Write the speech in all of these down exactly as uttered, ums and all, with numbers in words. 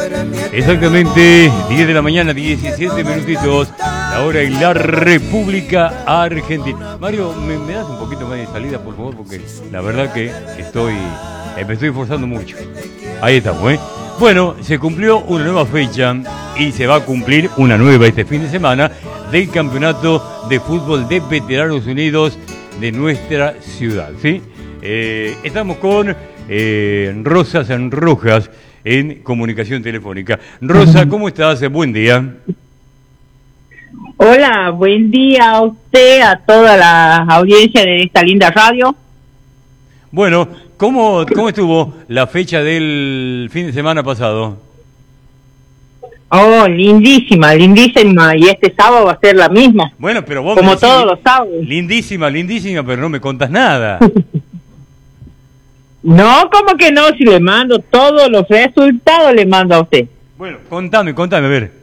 Exactamente, diez de la mañana, diecisiete minutitos, la hora en la República Argentina. Mario, ¿me, me das un poquito más de salida, por favor? Porque la verdad que estoy, eh, me estoy esforzando mucho. Ahí estamos, ¿eh? Bueno, se cumplió una nueva fecha y se va a cumplir una nueva este fin de semana del Campeonato de Fútbol de Veteranos Unidos de nuestra ciudad, ¿sí? Eh, estamos con eh, Rosa Sanrojas en comunicación telefónica. Rosa, ¿cómo estás? Buen día. Hola, buen día a usted, a toda la audiencia de esta linda radio. Bueno, ¿cómo, cómo estuvo la fecha del fin de semana pasado? Oh, lindísima, lindísima, y este sábado va a ser la misma. Bueno, pero vos como me decís, todos los sábados. Lindísima, lindísima, pero no me contás nada. No, como que no, si le mando todos los resultados, le mando a usted. Bueno, contame, contame, a ver.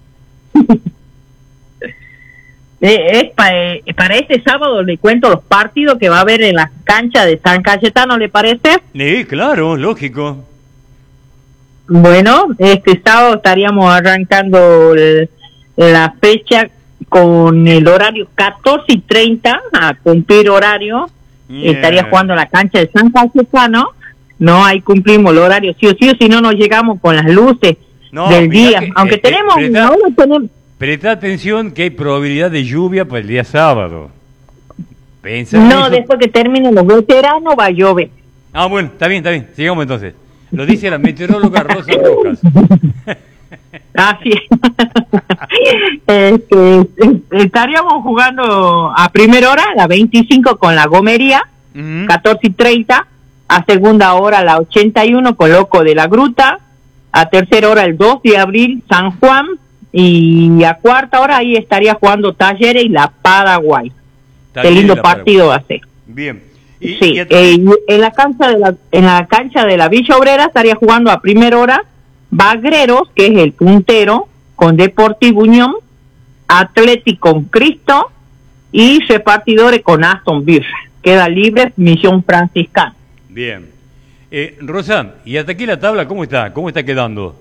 eh, es pa, eh, para este sábado le cuento los partidos que va a haber en la cancha de San Cayetano, ¿le parece? Sí, claro, lógico. Bueno, este sábado estaríamos arrancando el, la fecha con el horario catorce y treinta, a cumplir horario. Yeah. Estaría jugando en la cancha de San Cayetano. No, ahí cumplimos el horario sí o sí, o si no nos llegamos con las luces no, del día. Que, Aunque eh, tenemos, presta, no, tenemos... Presta atención que hay probabilidad de lluvia para el día sábado. Pensa no, después que terminen los veteranos va a llover. Ah, bueno, está bien, está bien. Sigamos entonces. Lo dice la meteoróloga Rosa Rojas. Así es. este, estaríamos jugando a primera hora, la veinticinco con la Gomería, uh-huh. catorce y treinta, a segunda hora la ochenta y uno con Loco de la Gruta, a tercera hora el dos de abril San Juan, y a cuarta hora ahí estaría jugando Talleres y la Paraguay. Qué lindo partido va a ser. Bien. ¿Y, sí, y eh, en la cancha de la en la cancha de la Villa Obrera estaría jugando a primera hora Bagreros, que es el puntero, con Deportivo Unión, Atlético con Cristo y repartidores con Aston Villa. Queda libre Misión Franciscana. Bien. Eh, Rosa, ¿y hasta aquí la tabla cómo está? ¿Cómo está quedando?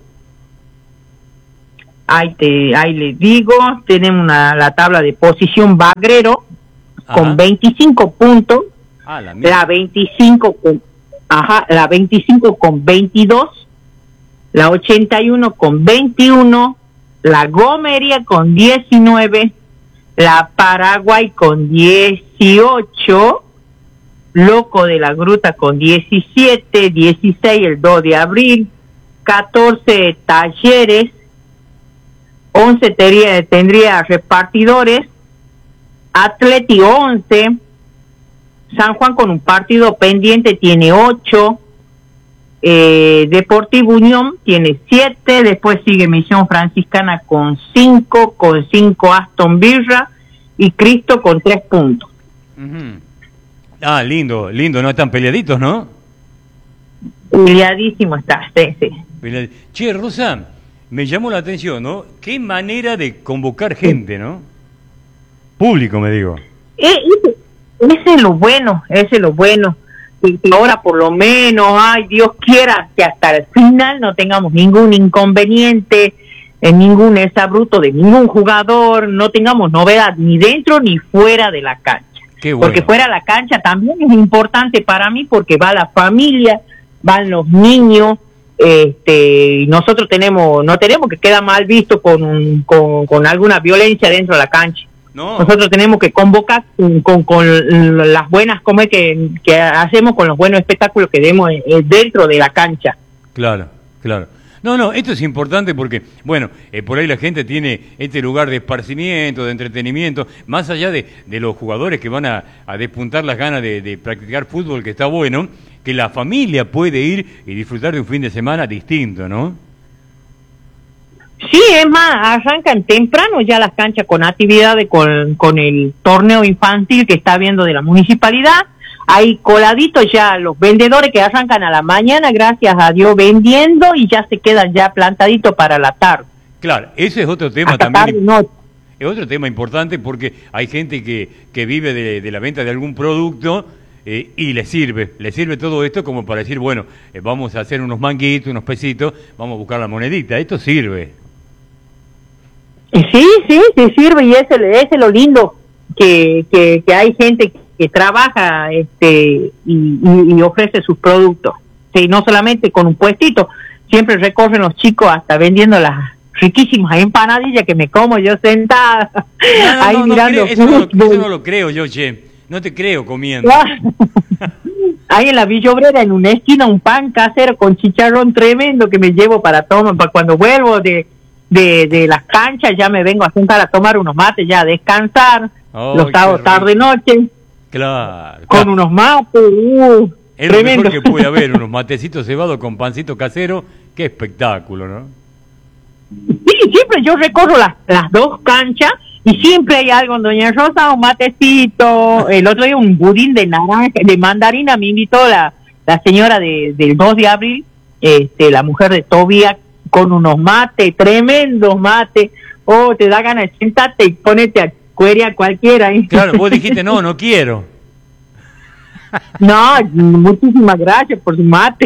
Ahí, te, ahí le digo, tenemos una, la tabla de posición Bagrero. Ajá. Con veinticinco puntos. Ah, la, la veinticinco con ajá, la veinticinco con veintidós, la ochenta y uno con veintiuno, la Gomería con diecinueve, la Paraguay con dieciocho, Loco de la Gruta con diecisiete, dieciséis el dos de abril, catorce Talleres, once tendría, tendría repartidores, Atleti once, San Juan con un partido pendiente tiene ocho, eh, Deportivo Unión tiene siete, después sigue Misión Franciscana con cinco, con cinco Aston Villa y Cristo con tres puntos. Uh-huh. Ah, lindo, lindo, no están peleaditos, ¿no? Peleadísimo está, sí, sí. Pelead... Che, Rosa, me llamó la atención, ¿no? Qué manera de convocar gente, ¿no? Público, me digo. Eh, ese es lo bueno, ese es lo bueno. Y ahora por lo menos, ay, Dios quiera que hasta el final no tengamos ningún inconveniente, en ningún exabruto de ningún jugador, no tengamos novedad ni dentro ni fuera de la cancha. Qué bueno. Porque fuera de la cancha también es importante para mí porque va la familia, van los niños, este, y nosotros tenemos, no tenemos que quedar mal visto con, un, con, con alguna violencia dentro de la cancha. No. Nosotros tenemos que convocar con, con, con las buenas, como es que, que hacemos con los buenos espectáculos que demos dentro de la cancha. Claro, claro. No, no, esto es importante porque, bueno, eh, por ahí la gente tiene este lugar de esparcimiento, de entretenimiento, más allá de, de los jugadores que van a, a despuntar las ganas de, de practicar fútbol, que está bueno, que la familia puede ir y disfrutar de un fin de semana distinto, ¿no? Sí, es más, arrancan temprano ya las canchas con actividades, con, con el torneo infantil que está habiendo de la municipalidad. Hay coladitos ya los vendedores que arrancan a la mañana, gracias a Dios, vendiendo y ya se quedan ya plantaditos para la tarde. Claro, ese es otro tema hasta también. Tarde, no. Es otro tema importante porque hay gente que, que vive de, de la venta de algún producto eh, y le sirve, le sirve todo esto como para decir, bueno, eh, vamos a hacer unos manguitos, unos pesitos, vamos a buscar la monedita, esto sirve. Sí, sí, sí sirve, y ese, ese es lo lindo, que, que, que hay gente que trabaja este y, y, y ofrece sus productos. Sí, no solamente con un puestito, siempre recorren los chicos hasta vendiendo las riquísimas empanadillas que me como yo sentada, no, no, ahí no, mirando. No, eso, no lo, eso no lo creo yo, che, no te creo comiendo. Ahí en la Villa Obrera, en una esquina, un pan casero con chicharrón tremendo que me llevo para tomar, para cuando vuelvo de, de, de las canchas, ya me vengo a sentar a tomar unos mates, ya a descansar, oh, los sábados tarde-noche, claro, con claro. unos mates, uh, es tremendo. Lo mejor que puede haber, unos matecitos cebados con pancito casero, qué espectáculo, ¿no? Sí, siempre yo recorro las, las dos canchas y siempre hay algo en Doña Rosa, un matecito. El otro día un budín de naranja, de mandarina me invitó la, la señora de, del dos de abril, este, la mujer de Tobía, con unos mates, tremendos mates. Oh, te da ganas de sentarte y ponerte a cuerear a cualquiera. ¿eh? Claro, vos dijiste, no, no quiero. No, muchísimas gracias por su mate.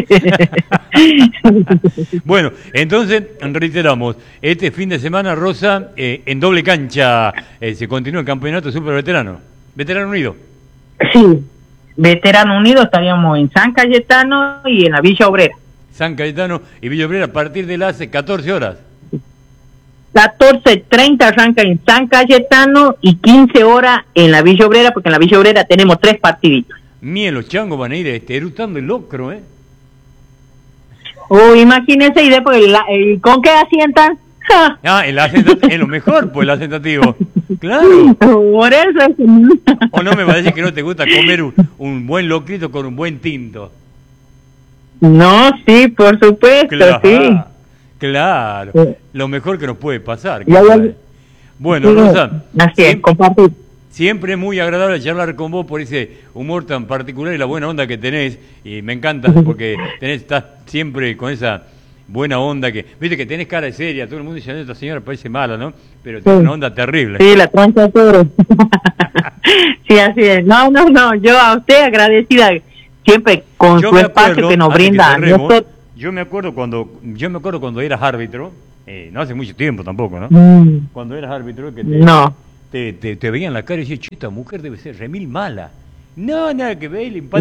Bueno, entonces reiteramos, este fin de semana, Rosa, eh, en doble cancha eh, se continúa el campeonato super veterano, veterano unido. Sí, veterano unido, estaríamos en San Cayetano y en la Villa Obrera. San Cayetano y Villa Obrera a partir de las catorce horas. catorce treinta arranca en San Cayetano y quince horas en la Villa Obrera, porque en la Villa Obrera tenemos tres partiditos. Mien, los changos van a ir este, erutando el locro, ¿eh? Oh, imagínense, y después, el, el, ¿con qué asientan? Ah, el asentativo, es lo mejor, pues el asentativo. Claro. Por eso es... O no me va a decir que no te gusta comer un, un buen locrito con un buen tinto. No, sí, por supuesto, claro, sí. Claro, sí. Lo mejor que nos puede pasar. Ya, ya. Bueno, sí, Rosa. Así es, compartir. Siempre es muy agradable charlar con vos por ese humor tan particular y la buena onda que tenés. Y me encanta porque tenés, estás siempre con esa buena onda que... Viste que tenés cara de seria, todo el mundo dice, esta señora parece mala, ¿no? Pero tiene sí. una onda terrible. Sí, la trancha de oro. Sí, así es. No, no, no, yo a usted agradecida siempre con yo su espacio acuerdo, que nos brinda. Que cerremos, yo me acuerdo cuando yo me acuerdo cuando eras árbitro, eh, no hace mucho tiempo tampoco, ¿no? Mm. Cuando eras árbitro que te... No. Te, te, te veían la cara y decían, che, esta mujer debe ser remil mala. No, nada que ver, el empate.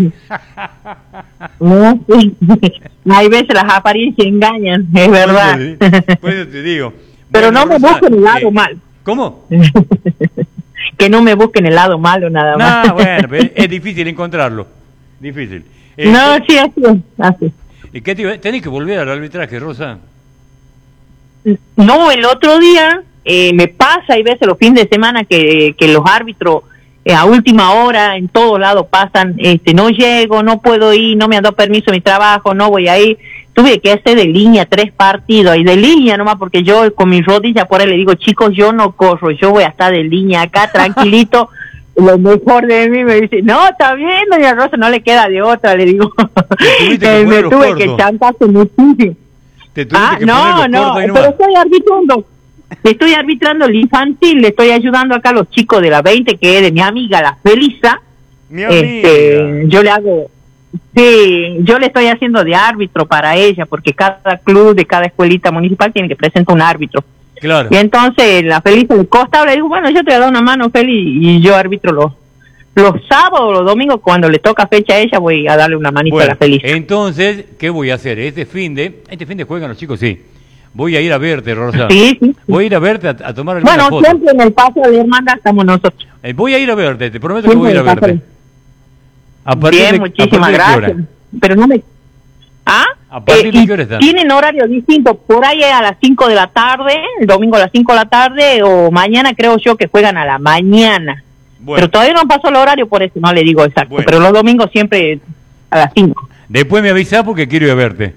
No, sí. Hay veces las apariencias engañan, es verdad. Por eso te digo. Pero bueno, no me Rosa, busquen el lado eh, mal. ¿Cómo? Que no me busquen el lado malo nada más. No, bueno, pero es difícil encontrarlo. Difícil. Eh, no, sí, así es. Así. ¿Y qué te, tenés que volver al arbitraje, Rosa? No, el otro día... Eh, me pasa, hay veces los fines de semana que, que los árbitros eh, a última hora en todos lados pasan, este, no llego, no puedo ir, no me han dado permiso en mi trabajo, no voy a ir. Tuve que hacer de línea tres partidos, y de línea nomás, porque yo con mis rodillas por ahí le digo, chicos, yo no corro, yo voy a estar de línea acá, tranquilito. Lo mejor de mí me dice, no, está bien, doña Rosa, no le queda de otra, le digo. Que me tuve que chantarse muchísimo. ¿Te tuviste ah, que no, no, pero estoy arbitrando. Estoy arbitrando el infantil, le estoy ayudando acá a los chicos de la veinte, que es de mi amiga, la Felisa. Mi amiga. Este, yo le hago, sí, yo le estoy haciendo de árbitro para ella, porque cada club de cada escuelita municipal tiene que presentar un árbitro. Claro. Y entonces la Felisa le costa, le digo, bueno, yo te voy a dar una mano, Feli, y yo arbitro los, los sábados o los domingos, cuando le toca fecha a ella, voy a darle una manita bueno, a la Felisa. Entonces, ¿qué voy a hacer? Este fin de, este fin de juegan los chicos, sí. Voy a ir a verte, Rosa. Sí, sí. Voy a ir a verte a, a tomar alguna bueno, foto. Bueno, siempre en el paso de hermandad estamos nosotros. Eh, voy a ir a verte, te prometo siempre que voy a ir a verte. A Bien, de, muchísimas gracias. Pero no me... ¿Ah? ¿A partir eh, de qué hora están? Tienen horario distinto, por ahí a las cinco de la tarde, el domingo a las cinco de la tarde, o mañana creo yo que juegan a la mañana. Bueno. Pero todavía no pasó el horario, por eso no le digo exacto. Bueno. Pero los domingos siempre a las cinco. Después me avisás porque quiero ir a verte.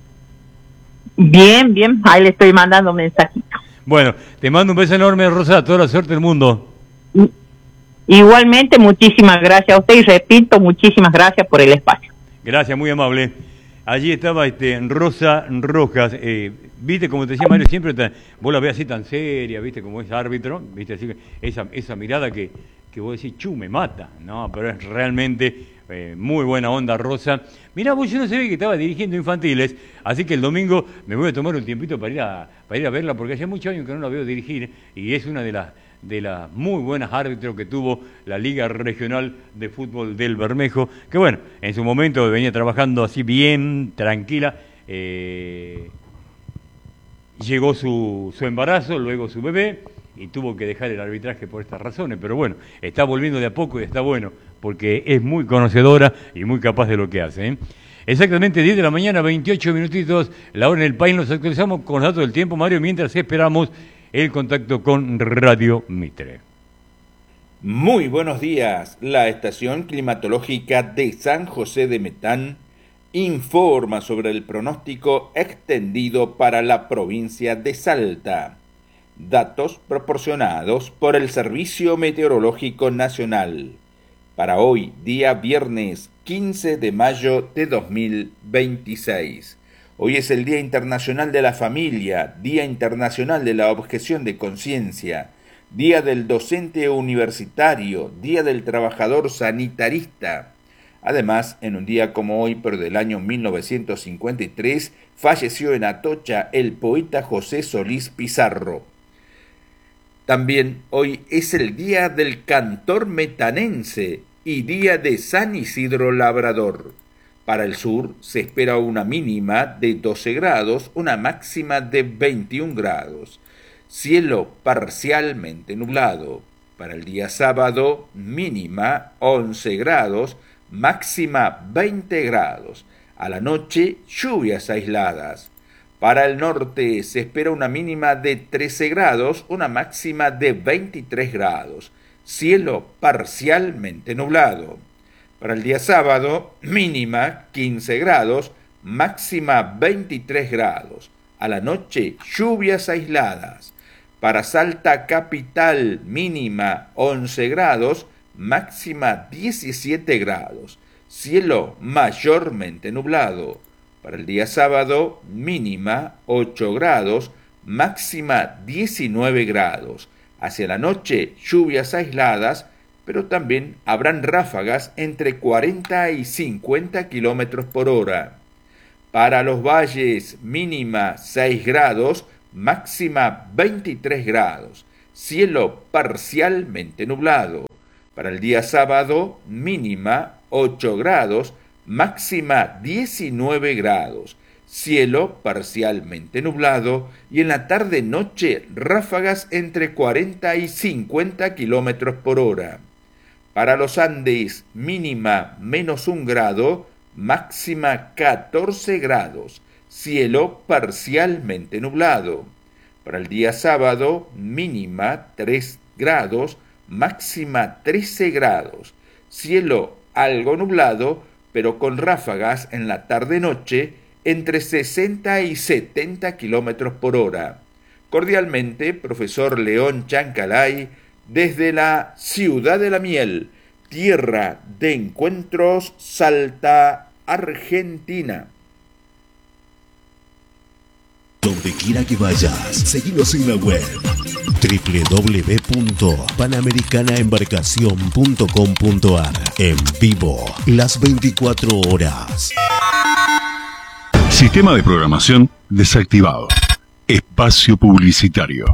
Bien, bien, ahí le estoy mandando mensajitos. Bueno, te mando un beso enorme, Rosa, toda la suerte del mundo. Igualmente, muchísimas gracias a usted y repito, muchísimas gracias por el espacio. Gracias, muy amable. Allí estaba este Rosa Rojas, eh, viste, como te decía Mario, siempre te, vos la ves así tan seria, viste, como es árbitro, viste, así esa, esa mirada que, que vos decís, chu, me mata, no, pero es realmente eh, muy buena onda Rosa. Mirá, vos yo no sabía que estaba dirigiendo infantiles, así que el domingo me voy a tomar un tiempito para ir a, para ir a verla, porque hace muchos años que no la veo dirigir, y es una de las de las muy buenas árbitros que tuvo la Liga Regional de Fútbol del Bermejo, que bueno, en su momento venía trabajando así bien, tranquila, eh, llegó su, su embarazo, luego su bebé, y tuvo que dejar el arbitraje por estas razones, pero bueno, está volviendo de a poco y está bueno, porque es muy conocedora y muy capaz de lo que hace, ¿eh? Exactamente diez de la mañana, veintiocho minutitos, la hora en el país, nos actualizamos con los datos del tiempo, Mario, mientras esperamos el contacto con Radio Mitre. Muy buenos días. La estación climatológica de San José de Metán informa sobre el pronóstico extendido para la provincia de Salta. Datos proporcionados por el Servicio Meteorológico Nacional. Para hoy, día viernes quince de mayo de dos mil veintiséis. Hoy es el Día Internacional de la Familia, Día Internacional de la Objeción de Conciencia, Día del Docente Universitario, Día del Trabajador Sanitarista. Además, en un día como hoy, pero del año mil novecientos cincuenta y tres, falleció en Atocha el poeta José Solís Pizarro. También hoy es el Día del Cantor Metanense y Día de San Isidro Labrador. Para el sur se espera una mínima de doce grados, una máxima de veintiún grados. Cielo parcialmente nublado. Para el día sábado, mínima once grados, máxima veinte grados. A la noche, lluvias aisladas. Para el norte se espera una mínima de trece grados, una máxima de veintitrés grados. Cielo parcialmente nublado. Para el día sábado, mínima quince grados, máxima veintitrés grados. A la noche, lluvias aisladas. Para Salta capital, mínima once grados, máxima diecisiete grados. Cielo mayormente nublado. Para el día sábado, mínima ocho grados, máxima diecinueve grados. Hacia la noche, lluvias aisladas, pero también habrán ráfagas entre cuarenta y cincuenta kilómetros por hora. Para los valles, mínima seis grados, máxima veintitrés grados. Cielo parcialmente nublado. Para el día sábado, mínima ocho grados, máxima diecinueve grados. Cielo parcialmente nublado y en la tarde-noche ráfagas entre cuarenta y cincuenta kilómetros por hora. Para los Andes, mínima menos un grado, máxima catorce grados. Cielo parcialmente nublado. Para el día sábado, mínima tres grados, máxima trece grados. Cielo algo nublado, pero con ráfagas en la tarde-noche entre sesenta y setenta kilómetros por hora. Cordialmente, profesor León Chancalay, desde la Ciudad de la Miel, tierra de encuentros, Salta, Argentina. Donde quiera que vayas, seguinos en la web doble u doble u doble u punto panamericana embarcación punto com punto a r. En vivo, las veinticuatro horas. Sistema de programación desactivado. Espacio publicitario.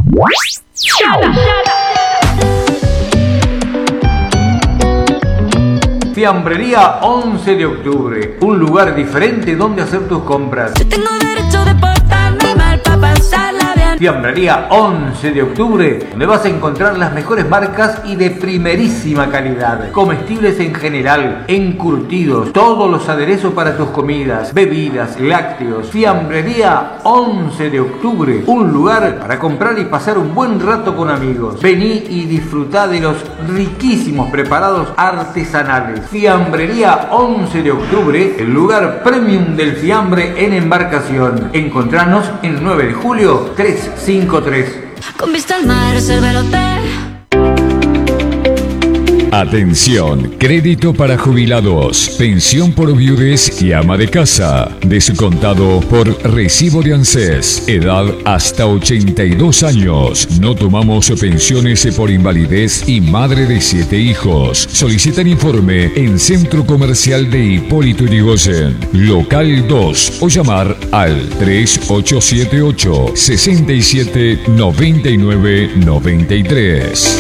Fiambrería once de octubre, un lugar diferente donde hacer tus compras. Yo tengo derecho de portarme mal para pasarla bien. Fiambrería once de octubre, donde vas a encontrar las mejores marcas y de primerísima calidad. Comestibles en general, encurtidos, todos los aderezos para tus comidas, bebidas, lácteos. Fiambrería once de octubre, un lugar para comprar y pasar un buen rato con amigos. Vení y disfrutá de los riquísimos preparados artesanales. Fiambrería once de octubre, el lugar premium del fiambre en embarcación. Encontranos en nueve de julio trescientos cincuenta y tres. Con vista al mar, reserva el hotel. Atención, crédito para jubilados, pensión por viudez y ama de casa, descontado por recibo de ANSES, edad hasta ochenta y dos años. No tomamos pensiones por invalidez y madre de siete hijos. Solicitan informe en Centro Comercial de Hipólito Yrigoyen, local dos, o llamar al tres ocho siete ocho, seis siete nueve nueve nueve tres.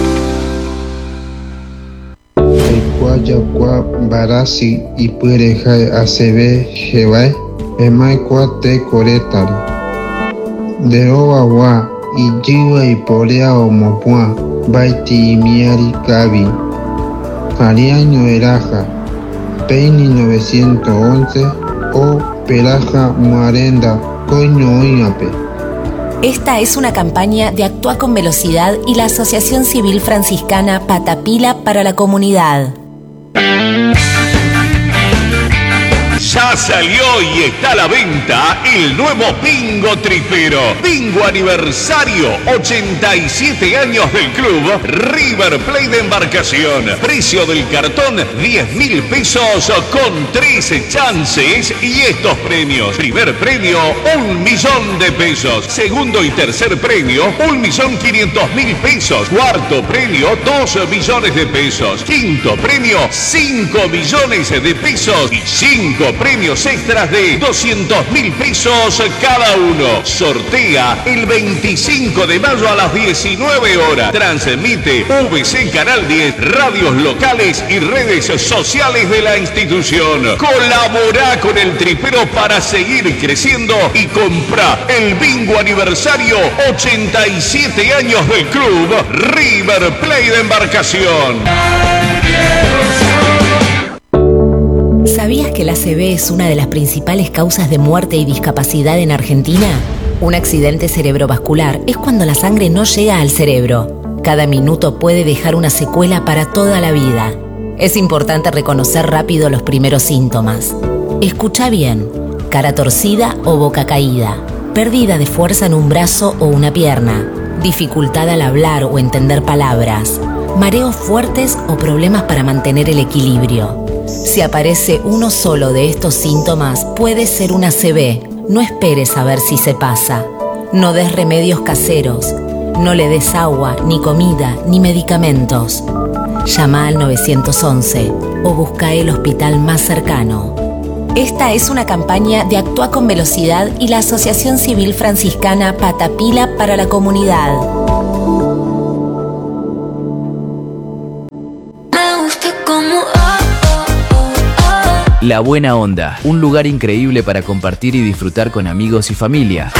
Yakwa barasi y pureja acb jevae emaikwa te coretari de owa y jiwa y porea o mopua baiti y miari kabi Ariaño Eraja Peini novecientos once o Peraja Marenda Coño Oñape. Esta es una campaña de Actúa con Velocidad y la Asociación Civil Franciscana Patapila para la Comunidad. Ya salió y está a la venta el nuevo Bingo Tripero. Bingo aniversario, ochenta y siete años del club River Plate de Embarcación. Precio del cartón, diez mil pesos con trece chances y estos premios. Primer premio, un millón de pesos. Segundo y tercer premio, un millón quinientos mil pesos. Cuarto premio, dos millones de pesos. Quinto premio, cinco millones de pesos. Y cinco premios extras de doscientos mil pesos cada uno. Sortea el veinticinco de mayo a las diecinueve horas. Transmite V C Canal diez, radios locales y redes sociales de la institución. Colabora con el Tripero para seguir creciendo y compra el Bingo aniversario, ochenta y siete años del club River Plate de Embarcación. ¿Sabías que la A C V es una de las principales causas de muerte y discapacidad en Argentina? Un accidente cerebrovascular es cuando la sangre no llega al cerebro. Cada minuto puede dejar una secuela para toda la vida. Es importante reconocer rápido los primeros síntomas. Escucha bien: cara torcida o boca caída, pérdida de fuerza en un brazo o una pierna, dificultad al hablar o entender palabras, mareos fuertes o problemas para mantener el equilibrio. Si aparece uno solo de estos síntomas, puede ser una A C V. No esperes a ver si se pasa. No des remedios caseros. No le des agua, ni comida, ni medicamentos. Llama al nueve once o busca el hospital más cercano. Esta es una campaña de Actúa con Velocidad y la Asociación Civil Franciscana Patapila para la Comunidad. La Buena Onda, un lugar increíble para compartir y disfrutar con amigos y familia.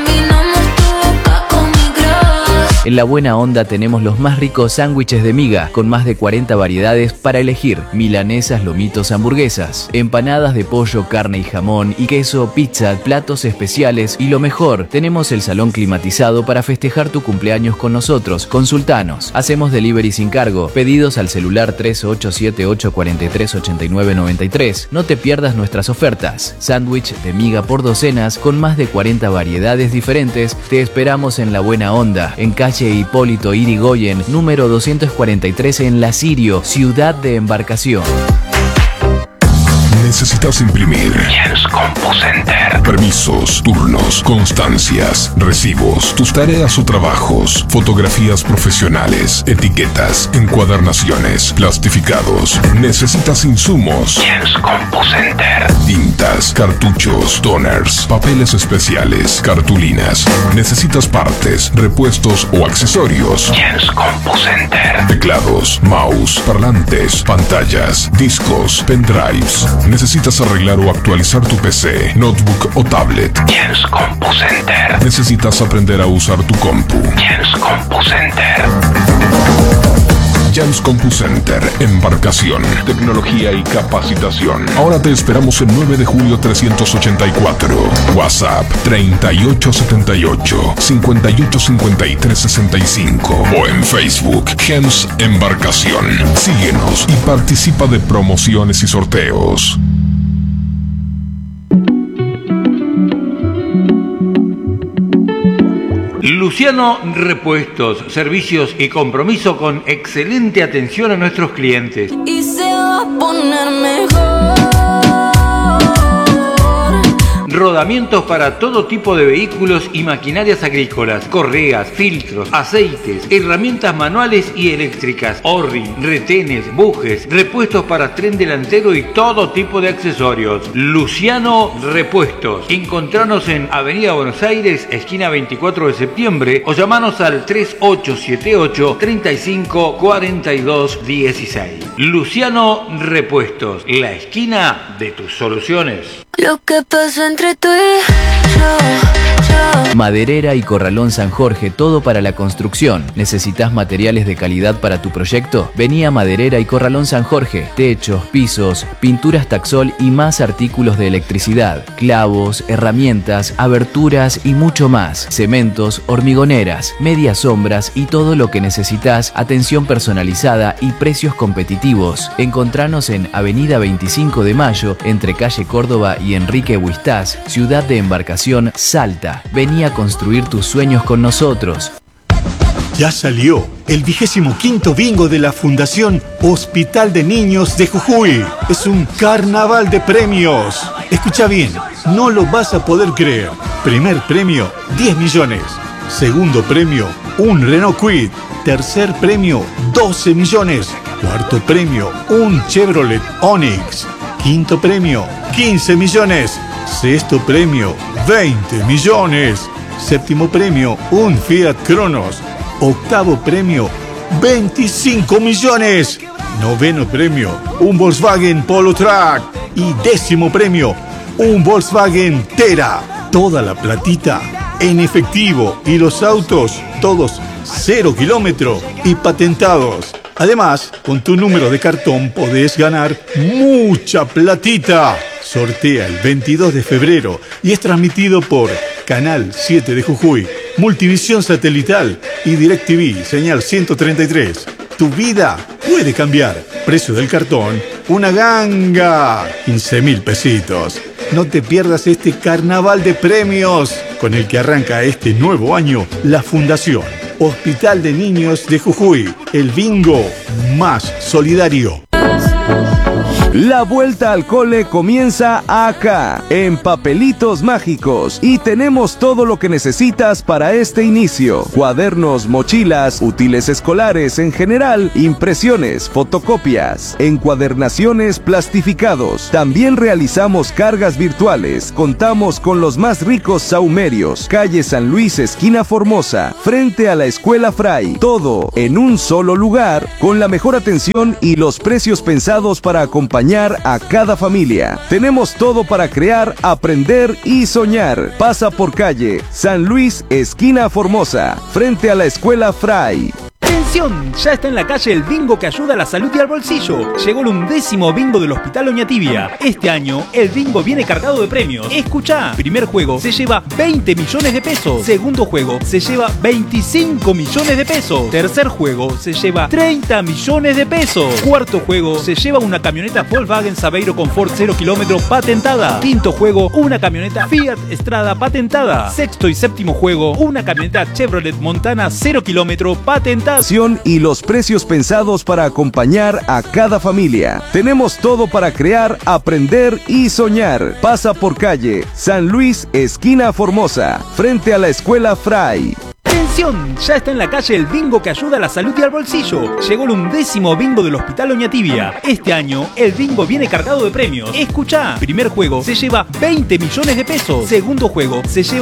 En La Buena Onda tenemos los más ricos sándwiches de miga, con más de cuarenta variedades para elegir: milanesas, lomitos, hamburguesas, empanadas de pollo, carne y jamón y queso, pizza, platos especiales y lo mejor, tenemos el salón climatizado para festejar tu cumpleaños con nosotros. Consultanos, hacemos delivery sin cargo, pedidos al celular tres ocho siete ocho cuatro tres ocho nueve nueve tres. No te pierdas nuestras ofertas: sándwich de miga por docenas con más de cuarenta variedades diferentes. Te esperamos en La Buena Onda, en calle Hipólito Yrigoyen, número doscientos cuarenta y tres en La Sirio, ciudad de Embarcación. ¿Necesitas imprimir? Jens CompuCenter. Permisos, turnos, constancias, recibos, tus tareas o trabajos, fotografías profesionales, etiquetas, encuadernaciones, plastificados. ¿Necesitas insumos? Jens CompuCenter. Tintas, cartuchos, toners, papeles especiales, cartulinas. ¿Necesitas partes, repuestos o accesorios? Jens CompuCenter. Teclados, mouse, parlantes, pantallas, discos, pendrives. ¿Necesitas arreglar o actualizar tu P C, notebook o tablet? Jens CompuCenter. ¿Necesitas aprender a usar tu compu? Jens CompuCenter. Jens CompuCenter, Embarcación, tecnología y capacitación. Ahora te esperamos en nueve de julio trescientos ochenta y cuatro. WhatsApp treinta y ocho setenta y ocho, cincuenta y ocho cincuenta y tres sesenta y cinco o en Facebook Jens Embarcación. Síguenos y participa de promociones y sorteos. Luciano Repuestos, servicios y compromiso con excelente atención a nuestros clientes. Y se va a poner mejor. Rodamientos para todo tipo de vehículos y maquinarias agrícolas, correas, filtros, aceites, herramientas manuales y eléctricas, orri, retenes, bujes, repuestos para tren delantero y todo tipo de accesorios. Luciano Repuestos. Encontranos en Avenida Buenos Aires, esquina veinticuatro de septiembre, o llamanos al tres ocho siete ocho, treinta y cinco, cuarenta y dos, dieciséis. Luciano Repuestos, la esquina de tus soluciones. Lo que pasa entre tú y yo, yo. Maderera y Corralón San Jorge, todo para la construcción. ¿Necesitas materiales de calidad para tu proyecto? Vení a Maderera y Corralón San Jorge. Techos, pisos, pinturas Taxol y más artículos de electricidad. Clavos, herramientas, aberturas y mucho más. Cementos, hormigoneras, medias sombras y todo lo que necesitas. Atención personalizada y precios competitivos. Encontranos en Avenida veinticinco de Mayo, entre calle Córdoba y Enrique Huistás, Ciudad de Embarcación, Salta. Vení a construir tus sueños con nosotros. Ya salió el vigésimo quinto bingo de la Fundación Hospital de Niños de Jujuy. Es un carnaval de premios. Escucha bien, no lo vas a poder creer. Primer premio, diez millones. Segundo premio, un Renault Kwid. Tercer premio, doce millones. Cuarto premio, un Chevrolet Onix. Quinto premio, quince millones. Sexto premio, veinte millones. Séptimo premio, un Fiat Cronos. Octavo premio, veinticinco millones. Noveno premio, un Volkswagen Polo Truck. Y décimo premio, un Volkswagen Tera. Toda la platita en efectivo y los autos todos cero kilómetro y patentados. Además, con tu número de cartón podés ganar mucha platita. Sortea el veintidós de febrero y es transmitido por Canal siete de Jujuy, Multivisión Satelital y DirecTV, señal ciento treinta y tres. Tu vida puede cambiar. Precio del cartón, una ganga, quince mil pesitos. No te pierdas este carnaval de premios con el que arranca este nuevo año la Fundación Hospital de Niños de Jujuy, el bingo más solidario. La vuelta al cole comienza acá, en Papelitos Mágicos, y tenemos todo lo que necesitas para este inicio: cuadernos, mochilas, útiles escolares en general, impresiones, fotocopias, encuadernaciones, plastificados. También realizamos cargas virtuales. Contamos con los más ricos saumerios. Calle San Luis, esquina Formosa, frente a la Escuela Fray. Todo en un solo lugar, con la mejor atención y los precios pensados para acompañar a cada familia. Tenemos todo para crear, aprender y soñar. Pasa por calle San Luis, esquina Formosa, frente a la Escuela Fray. ¡Atención! Ya está en la calle el bingo que ayuda a la salud y al bolsillo. Llegó el undécimo bingo del Hospital Oñatibia. Este año el bingo viene cargado de premios. Escuchá, primer juego se lleva veinte millones de pesos. Segundo juego se lleva veinticinco millones de pesos. Tercer juego se lleva treinta millones de pesos. Cuarto juego se lleva una camioneta Volkswagen Saveiro Confort cero kilómetro patentada. Quinto juego, una camioneta Fiat Strada patentada. Sexto y séptimo juego, una camioneta Chevrolet Montana cero kilómetro patentada. Y los precios pensados para acompañar a cada familia. Tenemos todo para crear, aprender y soñar. Pasa por calle San Luis, esquina Formosa, frente a la Escuela Fray. ¡Atención! Ya está en la calle el bingo que ayuda a la salud y al bolsillo. Llegó el undécimo bingo del Hospital Oñatibia. Este año el bingo viene cargado de premios. Escuchá, primer juego se lleva veinte millones de pesos. Segundo juego se lleva